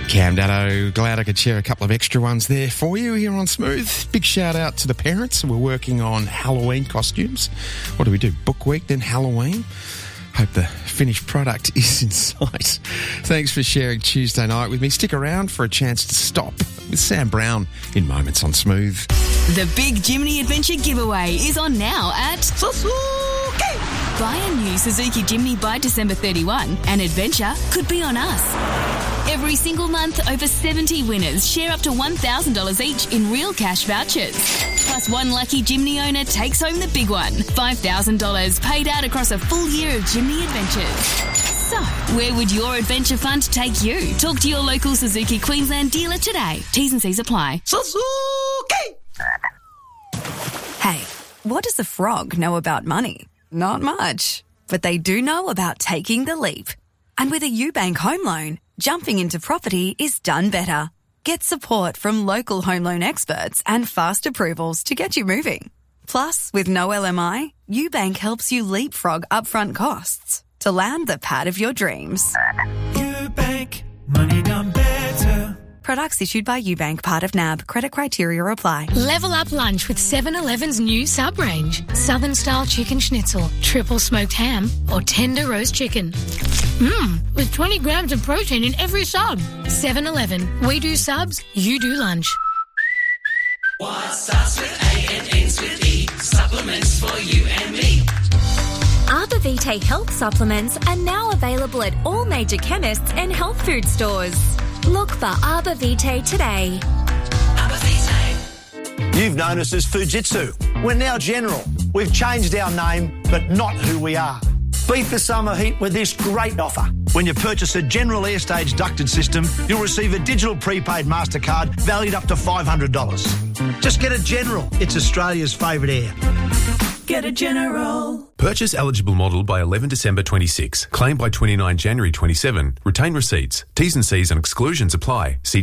Cam Datto, glad I could share a couple of extra ones there for you here on Smooth. Big shout out to the parents who are working on Halloween costumes. What do we do? Book week, then Halloween? Hope the finished product is in sight. Thanks for sharing Tuesday night with me. Stick around for a chance to stop with Sam Brown in moments on Smooth. The Big Jimny Adventure giveaway is on now at Suzuki. Buy a new Suzuki Jimny by December 31 and adventure could be on us. Every single month, over 70 winners share up to $1,000 each in real cash vouchers. Plus, one lucky Jimny owner takes home the big one, $5,000 paid out across a full year of Jimny adventures. So, where would your adventure fund take you? Talk to your local Suzuki Queensland dealer today. T's and C's apply. Suzuki! Hey, what does a frog know about money? Not much. But they do know about taking the leap. And with a UBank home loan, jumping into property is done better. Get support from local home loan experts and fast approvals to get you moving. Plus, with no LMI, UBank helps you leapfrog upfront costs to land the pad of your dreams. UBank, money done better. Products issued by UBank, part of NAB. Credit criteria apply. Level up lunch with 7-Eleven's new sub range. Southern style chicken schnitzel, triple smoked ham, or tender roast chicken. With 20 grams of protein in every sub. 7-Eleven. We do subs, you do lunch. What starts with A and ends with E? Supplements for you and me. Arbor Vitae health supplements are now available at all major chemists and health food stores. Look for Arbor Vitae today. Arbor Vitae. You've known us as Fujitsu. We're now General. We've changed our name, but not who we are. Beat the summer heat with this great offer. When you purchase a General Airstage ducted system, you'll receive a digital prepaid MasterCard valued up to $500. Just get a General. It's Australia's favourite air. Get a General. Purchase eligible model by 11 December 26. Claim by 29 January 27. Retain receipts. T's and C's and exclusions apply. See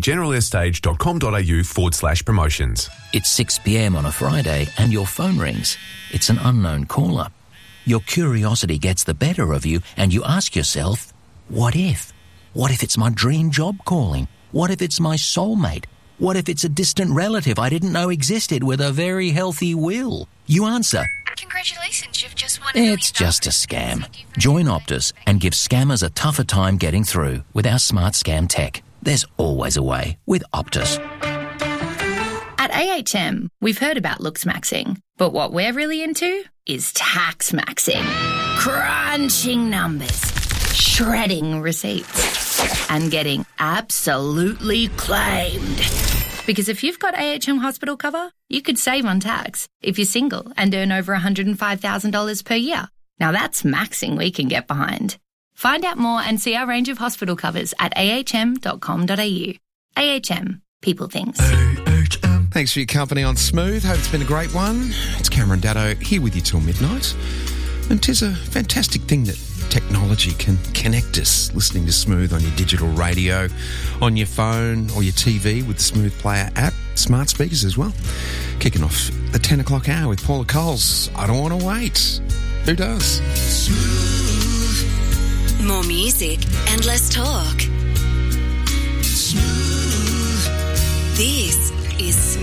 generalairstage.com.au/promotions. It's 6 p.m. on a Friday and your phone rings. It's an unknown caller. Your curiosity gets the better of you and you ask yourself, what if? What if it's my dream job calling? What if it's my soulmate? What if it's a distant relative I didn't know existed with a very healthy will? You answer, Congratulations, you've just won it's just a scam. Join Optus and give scammers a tougher time getting through with our smart scam tech. There's always a way with Optus. At AHM, we've heard about looks maxing, but what we're really into is tax maxing. Crunching numbers, shredding receipts, and getting absolutely claimed. Because if you've got AHM hospital cover, you could save on tax if you're single and earn over $105,000 per year. Now that's maxing we can get behind. Find out more and see our range of hospital covers at ahm.com.au. AHM. People things. Thanks for your company on Smooth. Hope it's been a great one. It's Cameron Datto here with you till midnight. And 'tis a fantastic thing that technology can connect us, listening to Smooth on your digital radio, on your phone or your TV with the Smooth Player app, smart speakers as well. Kicking off the 10 o'clock hour with Paula Coles. I don't want to wait. Who does? Smooth. More music and less talk. Smooth. This is Smooth.